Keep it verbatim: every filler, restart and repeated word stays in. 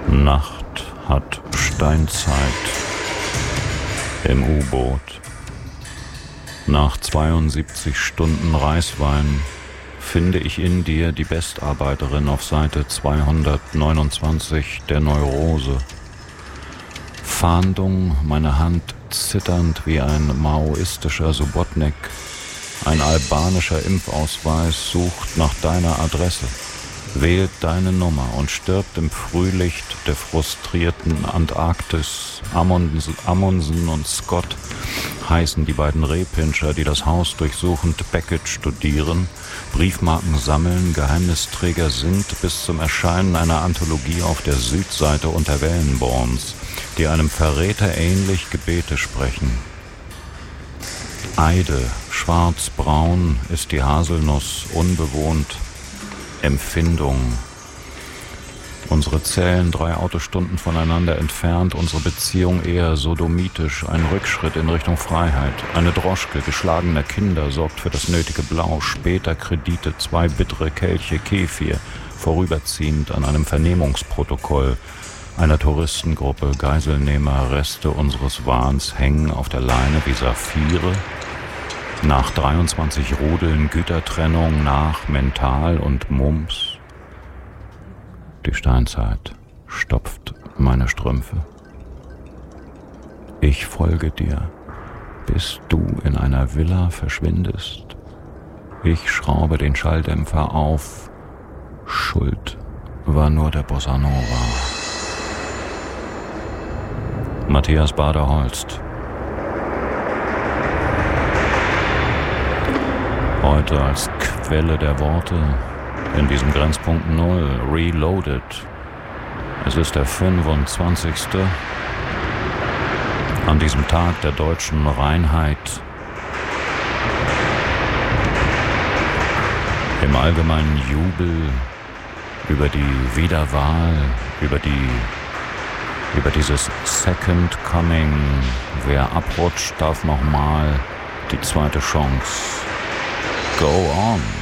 Nacht hat Steinzeit im U-Boot. Nach zweiundsiebzig Stunden Reiswein finde ich in dir die Bestarbeiterin auf Seite zweihundertneunundzwanzig der Neurose. Fahndung, meine Hand zitternd wie ein maoistischer Subotnik. Ein albanischer Impfausweis sucht nach deiner Adresse, wählt deine Nummer und stirbt im Frühlicht der frustrierten Antarktis. Amundsen, Amundsen und Scott heißen die beiden Rehpinscher, die das Haus durchsuchend Beckett studieren, Briefmarken sammeln, Geheimnisträger sind bis zum Erscheinen einer Anthologie auf der Südseite unter Wellenborns, die einem Verräter ähnlich Gebete sprechen. Eide, schwarz-braun ist die Haselnuss, unbewohnt, Empfindung. Unsere Zellen drei Autostunden voneinander entfernt, unsere Beziehung eher sodomitisch, ein Rückschritt in Richtung Freiheit. Eine Droschke geschlagener Kinder sorgt für das nötige Blau, später Kredite, zwei bittere Kelche Kefir, vorüberziehend an einem Vernehmungsprotokoll einer Touristengruppe, Geiselnehmer, Reste unseres Wahns hängen auf der Leine wie Saphire. Nach dreiundzwanzig Rudeln Gütertrennung, nach Mental und Mumps. Die Steinzeit stopft meine Strümpfe. Ich folge dir, bis du in einer Villa verschwindest. Ich schraube den Schalldämpfer auf. Schuld war nur der Bossa Nova. Matthias Bader-Holst. Heute als Quelle der Worte in diesem Grenzpunkt Null, Reloaded. Es ist der fünfundzwanzigste an diesem Tag der deutschen Reinheit. Im allgemeinen Jubel über die Wiederwahl, über die über dieses Second Coming. Wer abrutscht, darf nochmal die zweite Chance. Go on.